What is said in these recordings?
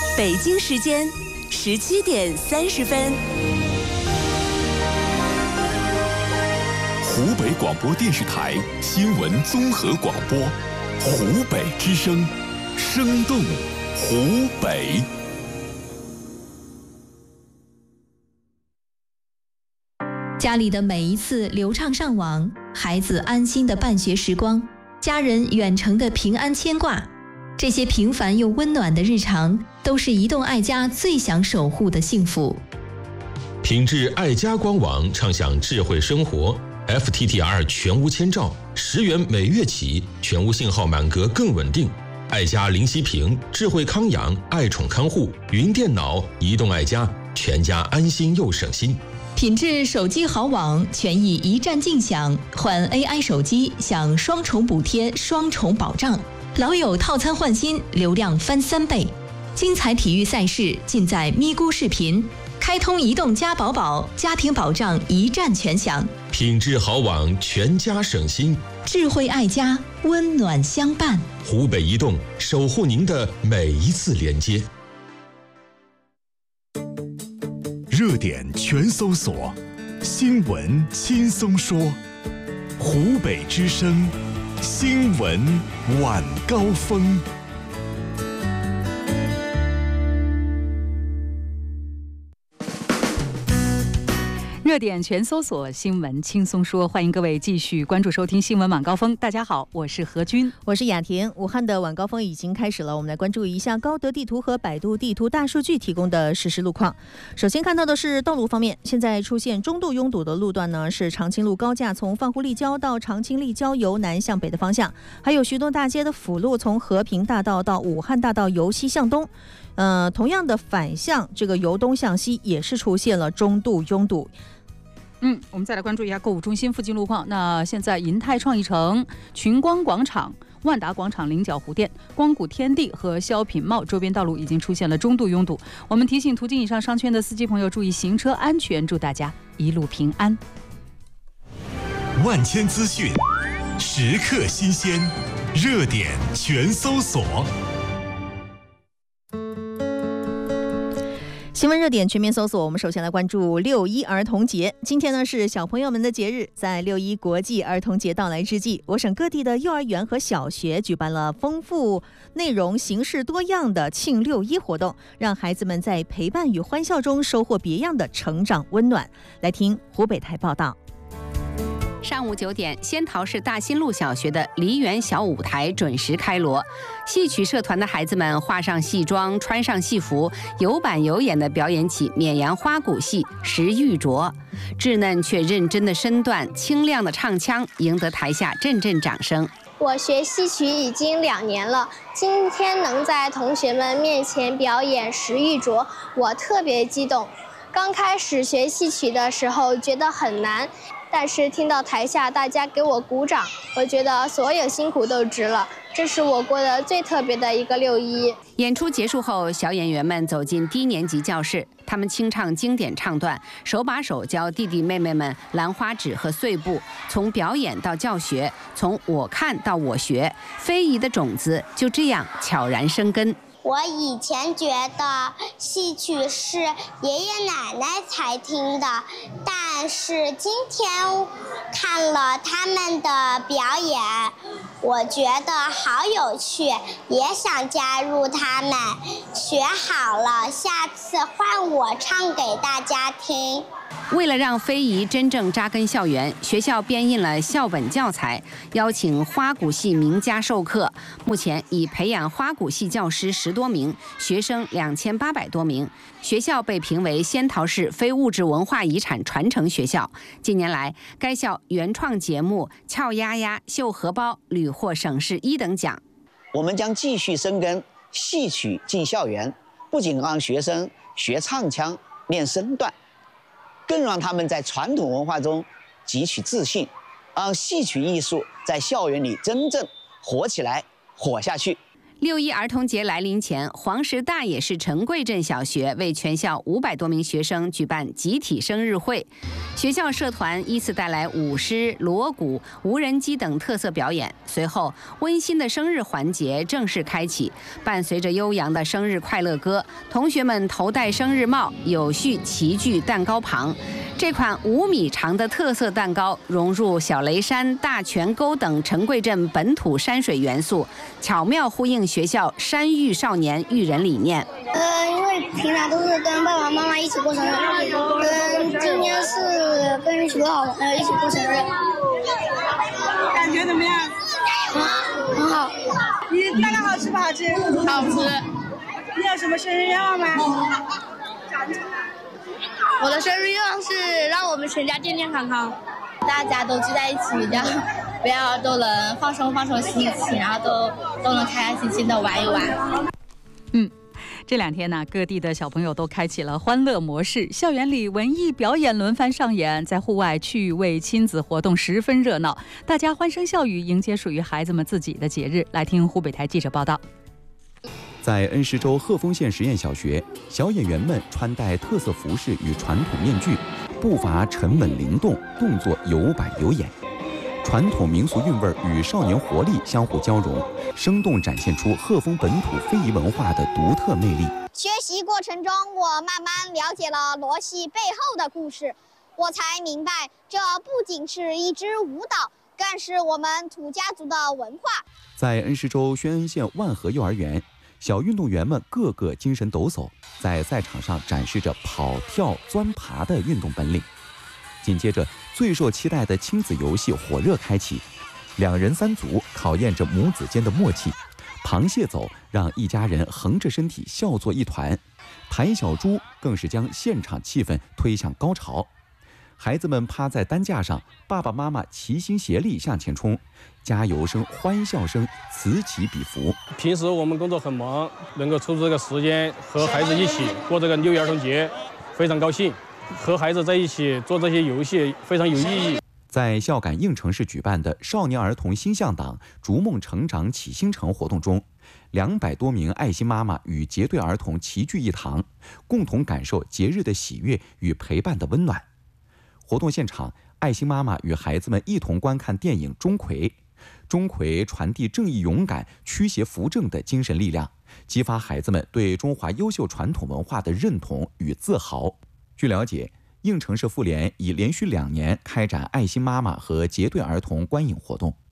北京时间17:30。 湖北广播电视台新闻综合广播，湖北之声，生动湖北。 家里的每一次流畅上网，孩子安心的办学时光，家人远程的平安牵挂，这些平凡又温暖的日常，都是移动爱家最想守护的幸福。 品质爱家官网畅享智慧生活 ，FTTR 全屋千兆，10元每月起，全屋信号满格更稳定。爱家零息屏、智慧康养、爱宠看护、云电脑、移动爱家，全家安心又省心。 品质手机好网，权益一站尽享，换 AI 手机享双重补贴、双重保障。老友套餐换新，流量翻3倍。精彩体育赛事尽在咪咕视频。开通移动家宝宝，家庭保障一站全享。 品质好网，全家省心。 智慧爱家，温暖相伴。 湖北移动，守护您的每一次连接。 热点全搜索，新闻轻松说。湖北之声，新闻晚高峰。 热点全搜索，新闻轻松说，欢迎各位继续关注收听新闻晚高峰。大家好，我是何君， 我是雅婷。武汉的晚高峰已经开始了，我们来关注一下高德地图和百度地图大数据提供的实时路况。首先看到的是道路方面，现在出现中度拥堵的路段呢，是长青路高架从范湖立交到长青立交由南向北的方向，还有徐东大街的辅路从和平大道到武汉大道由西向东。同样的反向这个由东向西也是出现了中度拥堵。 我们再来关注一下购物中心附近路况。那现在银泰创意城、群光广场、万达广场、菱角湖店、光谷天地和肖品茂周边道路已经出现了中度拥堵。我们提醒途经以上商圈的司机朋友注意行车安全，祝大家一路平安。 万千资讯，时刻新鲜，热点全搜索。 新闻热点全面搜索，我们首先来关注6·1儿童节。今天呢是小朋友们的节日，在6·1国际儿童节到来之际，我省各地的幼儿园和小学举办了丰富内容、形式多样的庆6·1活动，让孩子们在陪伴与欢笑中收获别样的成长温暖。来听湖北台报道。 上午9点，仙桃市大新路小学的梨园小舞台准时开锣。戏曲社团的孩子们化上戏装，穿上戏服，有板有眼地表演起绵阳花鼓戏《石玉镯》。稚嫩却认真的身段，清亮的唱腔，赢得台下阵阵掌声。 我学戏曲已经2年了，今天能在同学们面前表演《石玉镯》，我特别激动。刚开始学戏曲的时候觉得很难，但是听到台下大家给我鼓掌，我觉得所有辛苦都值了。这是我过得最特别的一个6·1。 演出结束后，小演员们走进低年级教室，他们清唱经典唱段，手把手教弟弟妹妹们兰花指和碎步。从表演到教学，从我看到我学，非遗的种子就这样悄然生根。 我以前觉得戏曲是爷爷奶奶才听的，但是今天看了他们的表演，我觉得好有趣，也想加入他们。学好了，下次换我唱给大家听。 为了让非遗真正扎根校园，学校编印了校本教材，邀请花鼓戏名家授课。目前已培养花鼓戏教师10多名，学生2800多名。学校被评为仙桃市非物质文化遗产传承学校。近年来，该校原创节目《俏丫丫》《绣荷包》屡获省市1等奖。 我们将继续深耕戏曲进校园，不仅让学生学唱腔、练身段，更让他们在传统文化中汲取自信，让戏曲艺术在校园里真正火起来、火下去。 6·1儿童节来临前，黄石大冶市陈贵镇小学为全校500多名学生举办集体生日会。学校社团依次带来舞狮、锣鼓、无人机等特色表演。随后，温馨的生日环节正式开启，伴随着悠扬的生日快乐歌，同学们头戴生日帽，有序齐聚蛋糕旁。这款5米长的特色蛋糕融入小雷山、大泉沟等陈贵镇本土山水元素，巧妙呼应学校山育少年育人理念。 因为平常都是跟爸爸妈妈一起过生日，今天是跟许多好朋友一起过生日。 感觉怎么样？ 很好。 你蛋糕好吃不好吃？ 好吃。 你有什么生日愿望吗？ 我的生日愿望是让我们全家健健康康，大家都聚在一起，这样不要都能放松心情，然后都能开开心心的玩一玩。 这2天呢，各地的小朋友都开启了欢乐模式，校园里文艺表演轮番上演，在户外趣味亲子活动十分热闹，大家欢声笑语迎接属于孩子们自己的节日。来听湖北台记者报道。 在恩施州鹤峰县实验小学，小演员们穿戴特色服饰与传统面具，步伐沉稳灵动，动作有板有眼，传统民俗韵味与少年活力相互交融，生动展现出鹤峰本土非遗文化的独特魅力。 学习过程中，我慢慢了解了罗戏背后的故事，我才明白，这不仅是一支舞蹈，更是我们土家族的文化。 在恩施州宣恩县万和幼儿园，小运动员们个个精神抖擞，在赛场上展示着跑、跳、钻、爬的运动本领。紧接着，最受期待的亲子游戏火热开启，2人3组考验着母子间的默契。螃蟹走让一家人横着身体笑作一团，抬小猪更是将现场气氛推向高潮。孩子们趴在担架上，爸爸妈妈齐心协力向前冲，加油声、欢笑声此起彼伏。 平时我们工作很忙，能够抽出这个时间和孩子一起过这个6·1儿童节，非常高兴。和孩子在一起做这些游戏非常有意义。 在孝感应城市举办的少年儿童心向党逐梦成长启星城活动中，200多名爱心妈妈与结对儿童齐聚一堂，共同感受节日的喜悦与陪伴的温暖。活动现场，爱心妈妈与孩子们一同观看电影《钟馗》。钟馗传递正义、勇敢、驱邪扶正的精神力量，激发孩子们对中华优秀传统文化的认同与自豪。据了解，应城市妇联已连续2年开展爱心妈妈和结对儿童观影活动。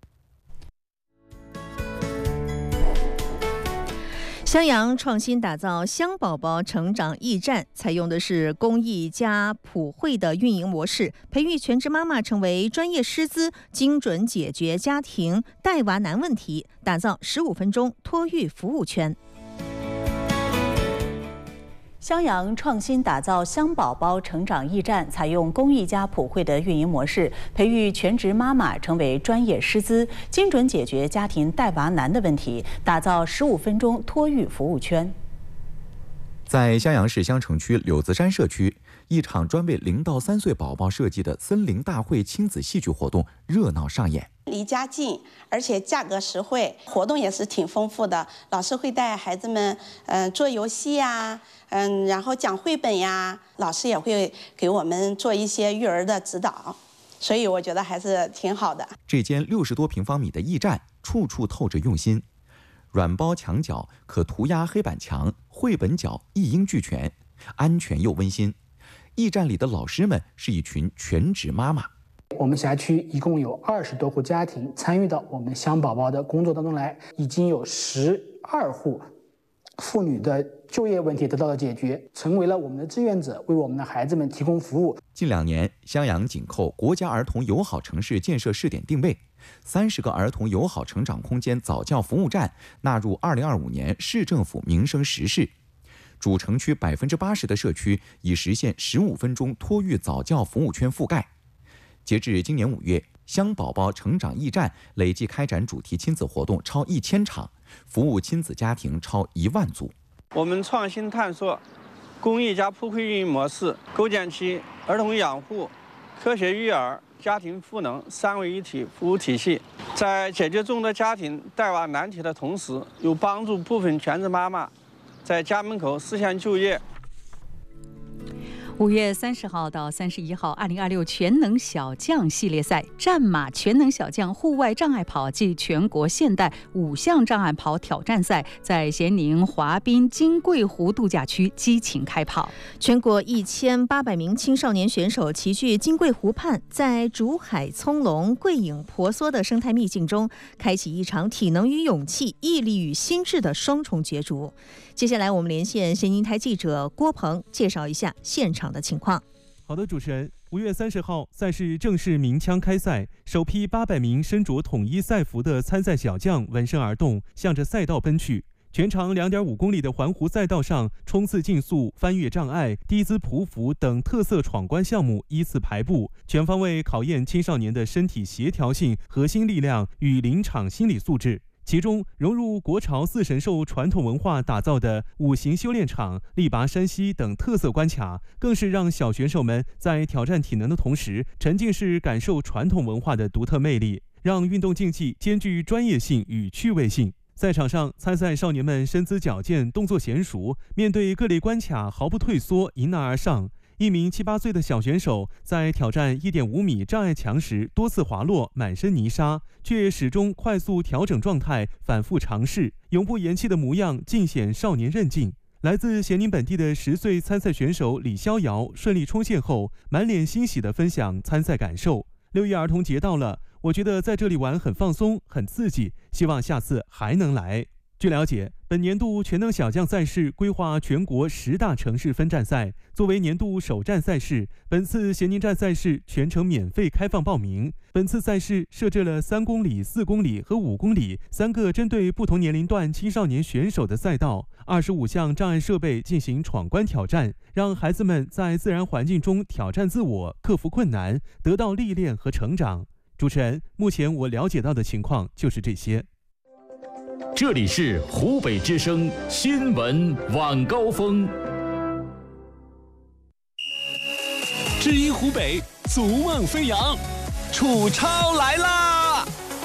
襄阳创新打造香宝宝成长驿站，采用的是公益加普惠的运营模式，培育全职妈妈成为专业师资，精准解决家庭带娃难问题，打造15分钟托育服务圈。 襄阳创新打造香宝宝成长驿站，采用公益加普惠的运营模式，培育全职妈妈成为专业师资，精准解决家庭带娃难的问题，打造15分钟托育服务圈。 在襄阳市襄城区柳子山社区，一场专为0到3岁宝宝设计的森林大会亲子戏剧活动热闹上演。 离家近，而且价格实惠，活动也是挺丰富的。老师会带孩子们，做游戏呀，然后讲绘本呀。老师也会给我们做一些育儿的指导，所以我觉得还是挺好的。 这间60多平方米的驿站，处处透着用心。软包墙角可涂鸦黑板墙，绘本角一应俱全，安全又温馨。驿站里的老师们是一群全职妈妈。 我们辖区一共有20多户家庭参与到我们香宝宝的工作当中来，已经有12户妇女的就业问题得到了解决，成为了我们的志愿者，为我们的孩子们提供服务。 近2年，襄阳紧扣国家儿童友好城市建设试点定位，30个儿童友好成长空间早教服务站纳入2025年市政府民生实事。主城区80%的社区已实现15分钟托育早教服务圈覆盖。截至今年5月，香宝宝成长驿站累计开展主题亲子活动超1000场，服务亲子家庭超1万组。 我们创新探索公益加普惠运营模式，构建起儿童养护、科学育儿、 家庭赋能三位一体服务体系，在解决众多家庭带娃难题的同时，又帮助部分全职妈妈在家门口实现就业。 5月30号到31号，2026全能小将系列赛战马全能小将户外障碍跑暨全国现代5项障碍跑挑战赛在咸宁华滨金桂湖度假区激情开跑。 全国1800名青少年选手齐聚金桂湖畔，在竹海葱茏、桂影婆娑的生态秘境中，开启一场体能与勇气、毅力与心智的双重角逐。接下来我们连线咸宁台记者郭鹏，介绍一下现场的情况。 好的，主持人，5月30号，赛事正式鸣枪开赛，首批800名身着统一赛服的参赛小将闻声而动，向着赛道奔去。全长2.5公里的环湖赛道上，冲刺竞速、翻越障碍、低姿匍匐等特色闯关项目依次排布，全方位考验青少年的身体协调性、核心力量与临场心理素质。其中融入国潮4神兽传统文化打造的5行修炼场、力拔山溪等特色关卡，更是让小选手们在挑战体能的同时，沉浸式感受传统文化的独特魅力，让运动竞技兼具专业性与趣味性。赛场上，参赛少年们身姿矫健，动作娴熟，面对各类关卡毫不退缩，迎难而上。一名7、8岁的小选手在挑战1.5米障碍墙时多次滑落，满身泥沙，却始终快速调整状态，反复尝试，永不言弃的模样尽显少年韧劲。来自咸宁本地的10岁参赛选手李逍遥顺利冲线后，满脸欣喜地分享参赛感受。6一儿童节到了，我觉得在这里玩很放松，很刺激，希望下次还能来。据了解，本年度全能小将赛事规划全国10大城市分站赛，作为年度首站赛事，本次咸宁站赛事全程免费开放报名。本次赛事设置了3公里、4公里和5公里3个针对不同年龄段青少年选手的赛道，25项障碍设备进行闯关挑战，让孩子们在自然环境中挑战自我，克服困难，得到历练和成长。主持人，目前我了解到的情况就是这些。 这里是湖北之声新闻晚高峰。 知音湖北，逐梦飞扬，楚超来啦！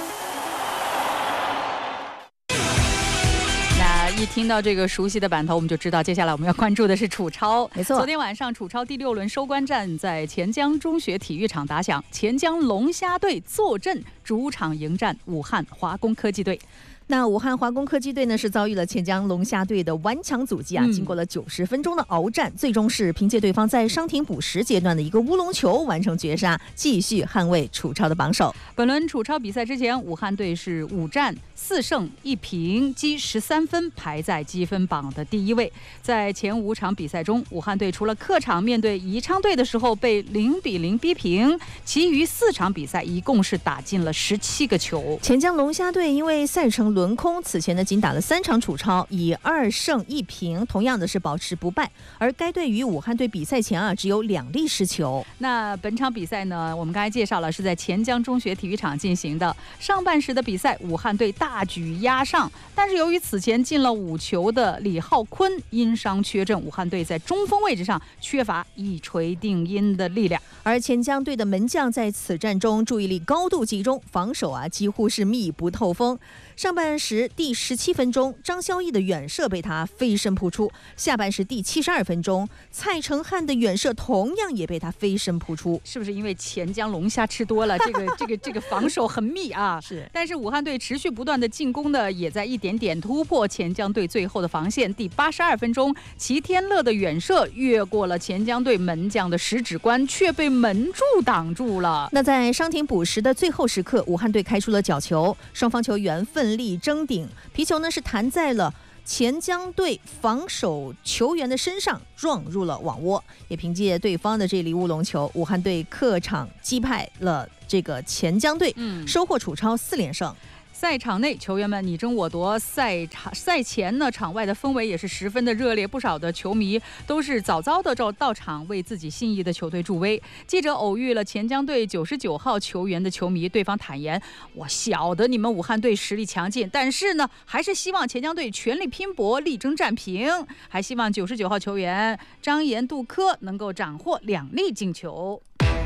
那一听到这个熟悉的版头，我们就知道接下来我们要关注的是楚超。 没错， 昨天晚上楚超第6轮收官战在钱江中学体育场打响，钱江龙虾队坐镇主场迎战武汉华工科技队。 那武汉华工科技队呢是遭遇了钱江龙虾队的顽强阻击啊！经过了90分钟的鏖战，最终是凭借对方在伤停补时阶段的一个乌龙球完成绝杀，继续捍卫楚超的榜首。 本轮楚超比赛之前，武汉队是5战4胜1平，积13分，排在积分榜的第1位。在前5场比赛中，武汉队除了客场面对宜昌队的时候被0-0逼平，其余4场比赛一共是打进了17个球。 钱江龙虾队因为赛程轮空，此前呢仅打了3场楚超，以2胜1平，同样的是保持不败。而该队与武汉队比赛前只有2粒失球。 那本场比赛呢，我们刚才介绍了是在钱江中学体育场进行的。上半时的比赛，武汉队大举压上，但是由于此前进了5球的李浩坤因伤缺阵，武汉队在中锋位置上缺乏一锤定音的力量。 而钱江队的门将在此战中注意力高度集中，防守几乎是密不透风。上半时第17分钟，张肖毅的远射被他飞身扑出；下半时第72分钟，蔡成汉的远射同样也被他飞身扑出。 是不是因为钱江龙虾吃多了，这个防守很密啊？ 是。 但是武汉队持续不断的进攻呢，也在一点点突破钱江队最后的防线。第82分钟，齐天乐的远射越过了钱江队门将的食指关，却被门柱挡住了。 那在伤停补时的最后时刻，武汉队开出了角球，双方球员奋力争顶，皮球呢是弹在了钱江队防守球员的身上，撞入了网窝。也凭借对方的这粒乌龙球，武汉队客场击败了这个钱江队，收获楚超4连胜。 赛场内，球员们你争我夺，赛前呢，场外的氛围也是十分的热烈，不少的球迷都是早早的到场为自己心仪的球队助威。记者偶遇了钱江队99号球员的球迷，对方坦言：“我晓得你们武汉队实力强劲，但是呢，还是希望钱江队全力拼搏，力争战平，还希望99号球员张岩、杜科能够斩获2粒进球。”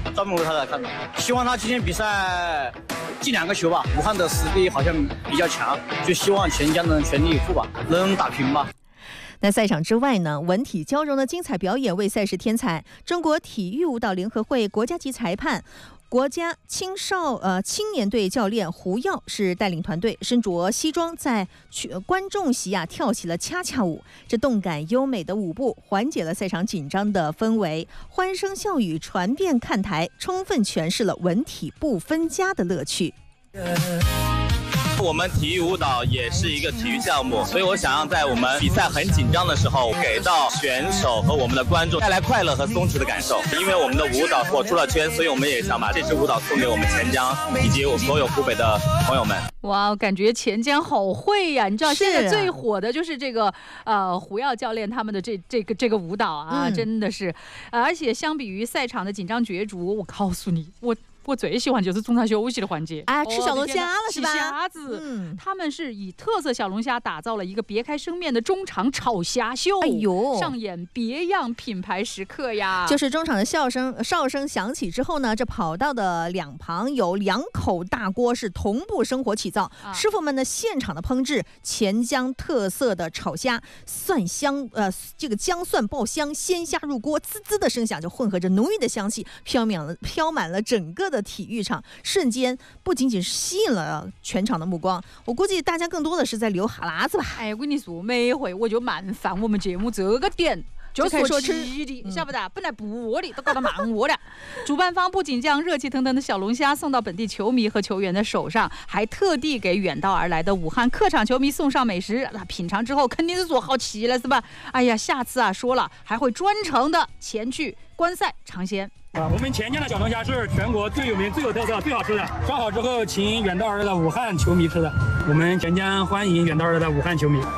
专门为他来看的。希望他今天比赛进2个球吧。武汉的实力好像比较强，就希望钱江能全力以赴吧，能打平吧。 那赛场之外呢，文体交融的精彩表演为赛事添彩。中国体育舞蹈联合会国家级裁判、国家青年队教练胡耀是带领团队身着西装在观众席跳起了恰恰舞。这动感优美的舞步缓解了赛场紧张的氛围，欢声笑语传遍看台，充分诠释了文体不分家的乐趣。 我们体育舞蹈也是一个体育项目，所以我想要在我们比赛很紧张的时候，给到选手和我们的观众带来快乐和松弛的感受。因为我们的舞蹈火出了圈，所以我们也想把这支舞蹈送给我们钱江以及所有湖北的朋友们。 哇，感觉钱江好会呀！你知道现在最火的就是这个胡耀教练他们的这个舞蹈啊，真的是，而且相比于赛场的紧张角逐，我告诉你，我最喜欢就是中场休息的环节啊，吃小龙虾了是吧？ 吃虾子，他们是以特色小龙虾打造了一个别开生面的中场炒虾秀， 哎呦， 上演别样品牌时刻呀！ 就是中场的哨声响起之后呢，这跑道的两旁有2口大锅是同步生火起灶，师傅们呢现场的烹制钱江特色的炒虾，蒜香这个姜蒜爆香，鲜虾入锅，滋滋的声响就混合着浓郁的香气，飘满了整个的体育场，瞬间不仅仅是吸引了全场的目光，我估计大家更多的是在流哈喇子吧。 哎，我跟你说，每回我就慢放我们节目这个点。就说吃的，晓不得？本来不饿的，都搞得蛮饿了。主办方不仅将热气腾腾的小龙虾送到本地球迷和球员的手上，还特地给远道而来的武汉客场球迷送上美食。那品尝之后肯定是说好奇了，是吧？哎呀，下次说了还会专程的前去观赛尝鲜。 我们钱江的小龙虾是全国最有名、最有特色、最好吃的。烧好之后，请远道而来的武汉球迷吃的。我们钱江欢迎远道而来的武汉球迷。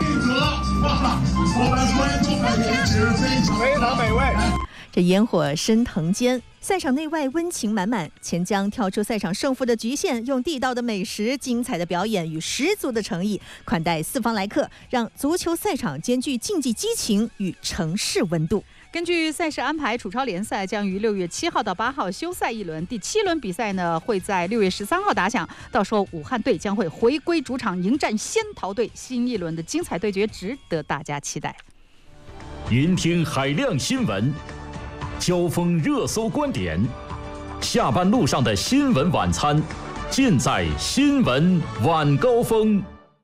非常美味。 这烟火升腾间，赛场内外温情满满。钱江跳出赛场胜负的局限，用地道的美食、精彩的表演与十足的诚意款待四方来客，让足球赛场兼具竞技激情与城市温度。 根据赛事安排，楚超联赛将于6月7号到8号休赛一轮，第7轮比赛呢会在6月13号打响。到时候武汉队将会回归主场迎战仙桃队，新一轮的精彩对决值得大家期待。 聆听海量新闻，交锋热搜观点，下班路上的新闻晚餐，尽在新闻晚高峰。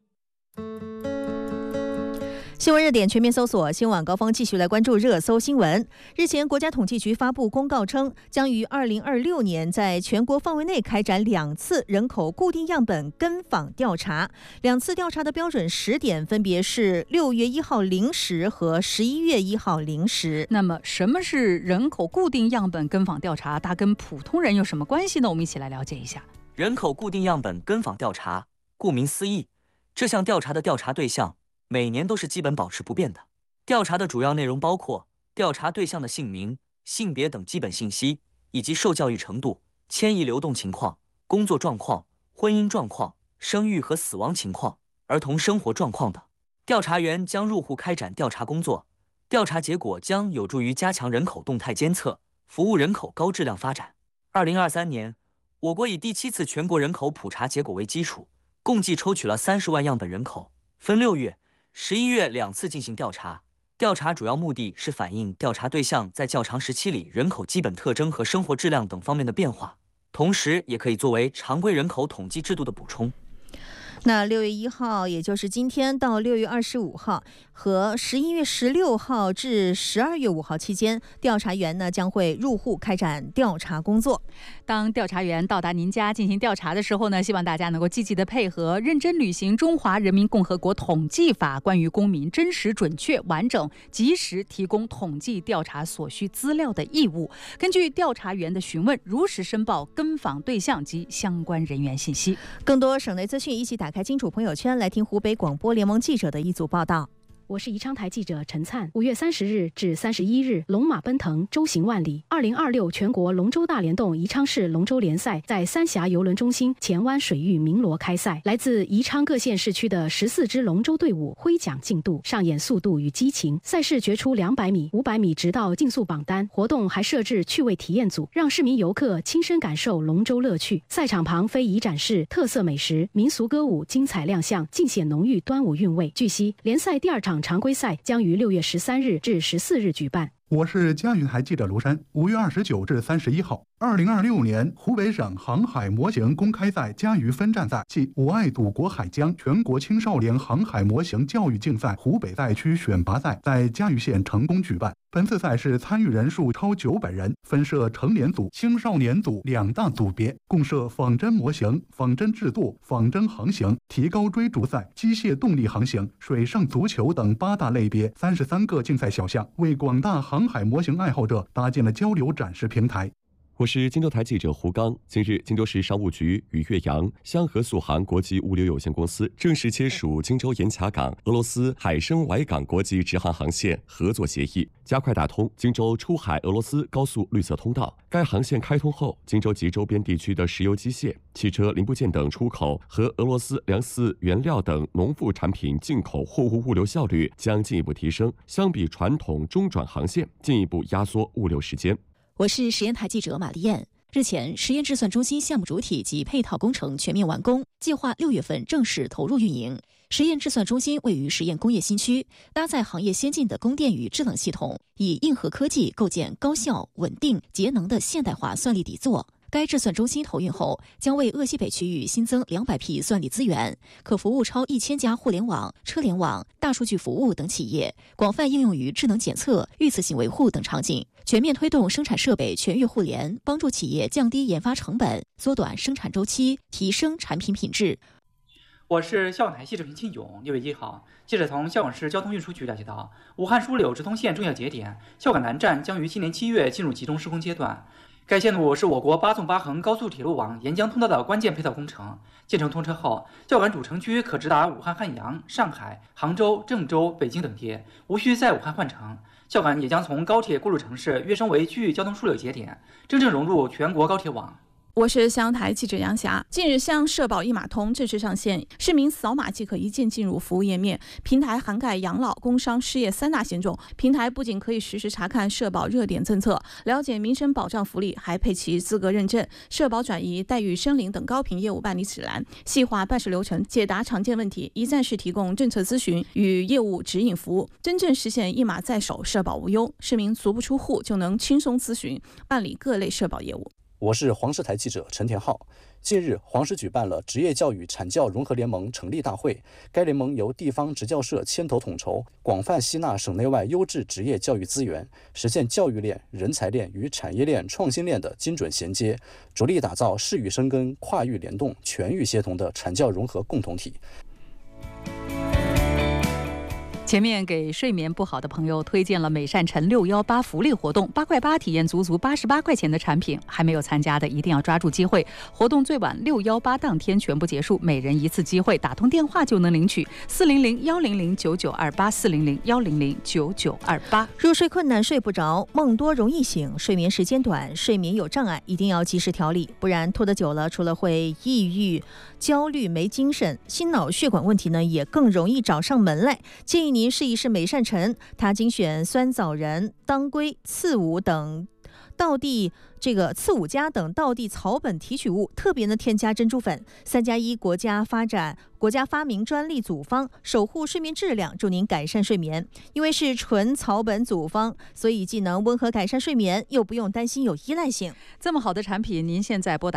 新闻热点全面搜索，新闻晚高峰继续来关注热搜新闻。日前，国家统计局发布公告称，将于2026年在全国范围内开展2次人口固定样本跟访调查，2次调查的标准时点分别是6月1号0时和11月1号0时。 那么，什么是人口固定样本跟访调查？它跟普通人有什么关系呢？我们一起来了解一下。 人口固定样本跟访调查，顾名思义，这项调查的调查对象每年都是基本保持不变的。调查的主要内容包括调查对象的姓名、性别等基本信息，以及受教育程度、迁移流动情况、工作状况、婚姻状况、生育和死亡情况、儿童生活状况等。调查员将入户开展调查工作，调查结果将有助于加强人口动态监测，服务人口高质量发展。2023年，我国以第7次全国人口普查结果为基础，共计抽取了30万样本人口，分6月、11月2次进行调查。调查主要目的是反映调查对象在较长时期里人口基本特征和生活质量等方面的变化，同时也可以作为常规人口统计制度的补充。 那6月1号，也就是今天到6月25号和11月16号至12月5号期间，调查员呢将会入户开展调查工作。 当调查员到达您家进行调查的时候呢，希望大家能够积极的配合，认真履行《中华人民共和国统计法》关于公民真实、准确、完整、及时提供统计调查所需资料的义务。根据调查员的询问，如实申报跟访对象及相关人员信息。 更多省内资讯，一起打开金主朋友圈来听湖北广播联盟记者的一组报道。 我是宜昌台记者陈灿。5月30日至31日，龙马奔腾，舟行万里。2026全国龙舟大联动宜昌市龙舟联赛在三峡邮轮中心前湾水域鸣锣开赛，来自宜昌各县市区的14支龙舟队伍挥桨竞渡，上演速度与激情。赛事决出200米、500米直到竞速榜单。活动还设置趣味体验组，让市民游客亲身感受龙舟乐趣。赛场旁非遗展示特色美食、民俗歌舞精彩亮相，尽显浓郁端午韵味。据悉，联赛第2场常规赛将于6月13日至14日举办。 我是嘉云台记者卢山。5月29至31号，2026年湖北省航海模型公开赛嘉鱼分站赛暨我爱祖国海疆全国青少年航海模型教育竞赛湖北赛区选拔赛在嘉鱼县成功举办。本次赛事参与人数超900人，分设成年组、青少年组2大组别，共设仿真模型、仿真制作、仿真航行、提高追逐赛、机械动力航行、水上足球等8大类别33个竞赛小项，为广大航海模型爱好者搭建了交流展示平台。 我是荆州台记者胡刚。近日，荆州市商务局与岳阳香河速航国际物流有限公司正式签署荆州盐卡港俄罗斯海参崴港国际直航航线合作协议，加快打通荆州出海俄罗斯高速绿色通道。该航线开通后，荆州及周边地区的石油机械、汽车零部件等出口和俄罗斯粮食原料等农副产品进口货物物流效率将进一步提升，相比传统中转航线，进一步压缩物流时间。 我是实验台记者玛丽燕。日前，实验制算中心项目主体及配套工程全面完工，计划6月份正式投入运营。实验制算中心位于实验工业新区，搭载行业先进的供电与制冷系统，以硬核科技构建高效、稳定、节能的现代化算力底座。该制算中心投运后，将为鄂西北区域新增200批算力资源，可服务超1000家互联网、车联网、大数据服务等企业，广泛应用于智能检测、预测性维护等场景，全面推动生产设备全域互联，帮助企业降低研发成本，缩短生产周期，提升产品品质。 我是孝感台记者平清勇。6月1号，记者从孝感市交通运输局了解到，武汉枢纽直通线重要节点孝感南站将于今年7月进入集中施工阶段。该线路是我国8纵8横高速铁路网沿江通道的关键配套工程。建成通车后，孝感主城区可直达武汉汉阳、上海、杭州、郑州、北京等地，无需在武汉换乘。孝感也将从高铁过路城市跃升为区域交通枢纽节点，真正融入全国高铁网。 我是襄阳台记者杨霞。近日，襄阳社保一码通正式上线，市民扫码即可一键进入服务页面。平台涵盖养老、工伤、失业3大险种。平台不仅可以实时查看社保热点政策，了解民生保障福利，还配齐资格认证、社保转移、待遇申领等高频业务办理指南，细化办事流程，解答常见问题，一站式提供政策咨询与业务指引服务，真正实现一码在手，社保无忧。市民足不出户就能轻松咨询办理各类社保业务。 我是黄石台记者陈田浩。近日，黄石举办了职业教育产教融合联盟成立大会。该联盟由地方职教社牵头统筹，广泛吸纳省内外优质职业教育资源，实现教育链、人才链与产业链、创新链的精准衔接，着力打造市域生根、跨域联动、全域协同的产教融合共同体。 前面给睡眠不好的朋友推荐了美善城618福利活动，8块8体验足足88块钱的产品，还没有参加的一定要抓住机会。活动最晚618当天全部结束，每人1次机会，打通电话就能领取400-100-9928，400-100-9928。 入睡困难睡不着，梦多容易醒，睡眠时间短，睡眠有障碍，一定要及时调理，不然拖得久了，除了会抑郁、焦虑、没精神，心脑血管问题呢也更容易找上门来。建议您试一试美善晨，它精选酸枣仁、当归、刺五等道地刺五加等道地草本提取物，特别呢添加珍珠粉，3+1国家发明专利组方，守护睡眠质量，助您改善睡眠。因为是纯草本组方，所以既能温和改善睡眠，又不用担心有依赖性。 这么好的产品，您现在拨打